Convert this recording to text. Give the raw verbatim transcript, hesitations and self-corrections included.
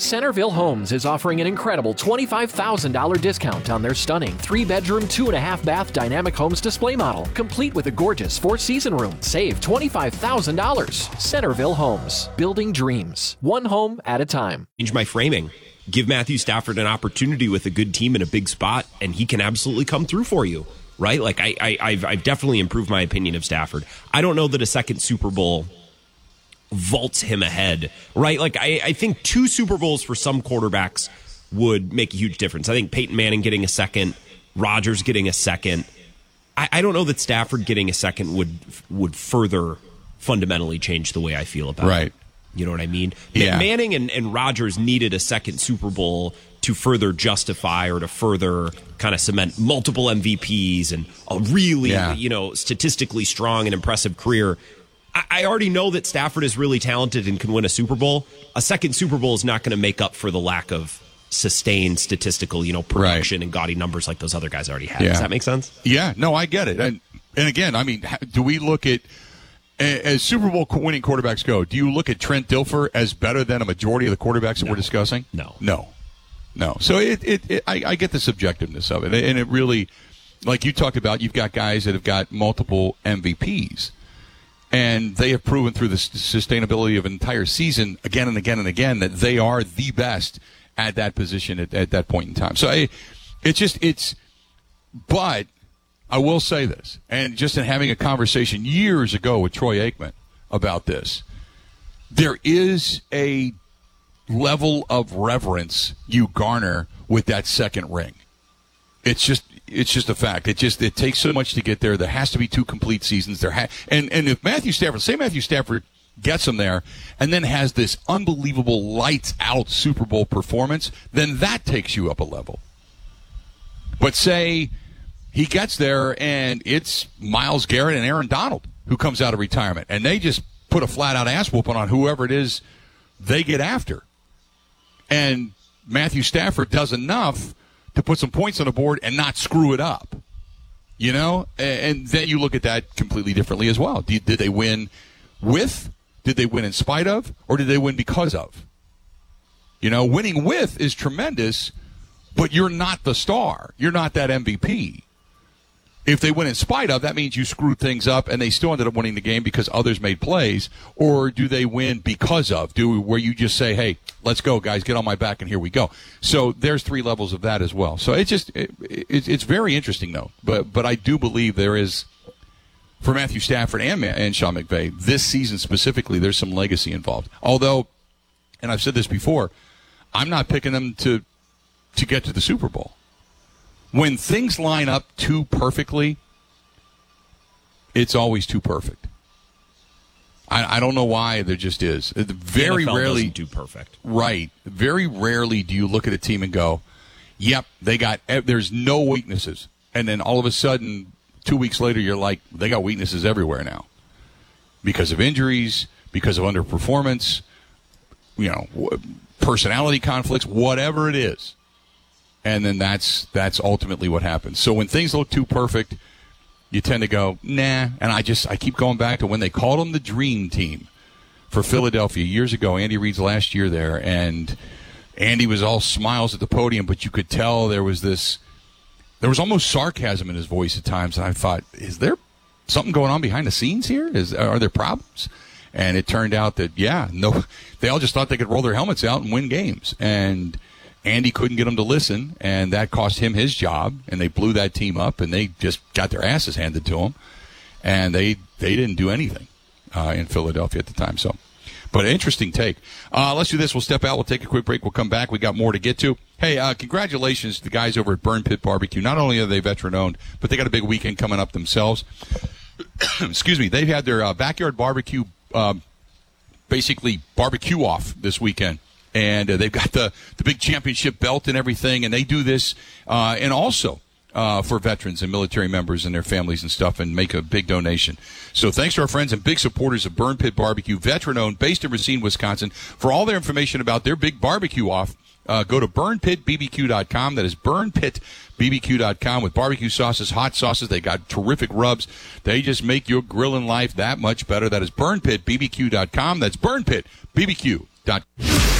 Centerville Homes is offering an incredible twenty-five thousand dollars discount on their stunning three-bedroom, two-and-a-half-bath Dynamic Homes display model, complete with a gorgeous four-season room. Save twenty-five thousand dollars. Centerville Homes, building dreams, one home at a time. Change my framing. Give Matthew Stafford an opportunity with a good team in a big spot, and he can absolutely come through for you, right? Like, I, I, I've, I've definitely improved my opinion of Stafford. I don't know that a second Super Bowl vaults him ahead, right? Like, I, I think two Super Bowls for some quarterbacks would make a huge difference. I think Peyton Manning getting a second, Rodgers getting a second. I, I don't know that Stafford getting a second would would further fundamentally change the way I feel about right. it. You know what I mean? Yeah. Manning and, and Rodgers needed a second Super Bowl to further justify or to further kind of cement multiple M V Ps and a really, yeah. you know, statistically strong and impressive career. I already know that Stafford is really talented and can win a Super Bowl. A second Super Bowl is not going to make up for the lack of sustained statistical, you know, production right. and gaudy numbers like those other guys already have. Yeah. Does that make sense? Yeah, no, I get it. And and again, I mean, do we look at, as Super Bowl winning quarterbacks go, do you look at Trent Dilfer as better than a majority of the quarterbacks that no. we're discussing? No. No. No. So it, it, it I, I get the subjectiveness of it. And it really, like you talked about, you've got guys that have got multiple M V Ps. And they have proven through the sustainability of an entire season again and again and again that they are the best at that position at, at that point in time. So I, it's just, it's, but I will say this, and just in having a conversation years ago with Troy Aikman about this, there is a level of reverence you garner with that second ring. It's just, it's just a fact. It just, it takes so much to get there. There has to be two complete seasons. There ha- and, and if Matthew Stafford, say Matthew Stafford gets him there and then has this unbelievable lights out Super Bowl performance, then that takes you up a level. But say he gets there and it's Myles Garrett and Aaron Donald who comes out of retirement and they just put a flat out ass whooping on whoever it is they get after. And Matthew Stafford does enough to put some points on the board and not screw it up, you know? And then you look at that completely differently as well. Did, did they win with, did they win in spite of, or did they win because of? You know, winning with is tremendous, but you're not the star. You're not that M V P. If they win in spite of, that means you screwed things up and they still ended up winning the game because others made plays. Or do they win because of? Do where you just say, hey, let's go, guys, get on my back and here we go. So there's three levels of that as well. So it's just it, it, it's very interesting, though. But but I do believe there is, for Matthew Stafford and, and Sean McVay, this season specifically, there's some legacy involved. Although, and I've said this before, I'm not picking them to to get to the Super Bowl. When things line up too perfectly, it's always too perfect. I, I don't know why there just is. Very N F L rarely doesn't do perfect. Right. Very rarely do you look at a team and go, "Yep, they got. There's no weaknesses," and then all of a sudden, two weeks later, you're like, "They got weaknesses everywhere now, because of injuries, because of underperformance, you know, personality conflicts, whatever it is." And then that's that's ultimately what happens. So when things look too perfect, you tend to go, nah. And I just I keep going back to when they called them the Dream Team for Philadelphia years ago. Andy Reid's last year there, and Andy was all smiles at the podium, but you could tell there was this, there was almost sarcasm in his voice at times. And I thought, is there something going on behind the scenes here? Is are there problems? And it turned out that yeah, no, they all just thought they could roll their helmets out and win games, and Andy couldn't get them to listen, and that cost him his job, and they blew that team up, and they just got their asses handed to them, and they they didn't do anything uh, in Philadelphia at the time. So, but interesting take. Uh, let's do this. We'll step out. We'll take a quick break. We'll come back. We got more to get to. Hey, uh, congratulations to the guys over at Burn Pit Barbecue. Not only are they veteran-owned, but they got a big weekend coming up themselves. Excuse me. They've had their uh, backyard barbecue, uh, basically barbecue off this weekend. And uh, they've got the, the big championship belt and everything, and they do this uh, and also uh, for veterans and military members and their families and stuff, and make a big donation. So thanks to our friends and big supporters of Burn Pit Barbecue, veteran-owned, based in Racine, Wisconsin. For all their information about their big barbecue off, uh, go to burn pit b b q dot com. That is burn pit b b q dot com with barbecue sauces, hot sauces. They got terrific rubs. They just make your grilling life that much better. That is burn pit b b q dot com. That's burn pit b b q dot com.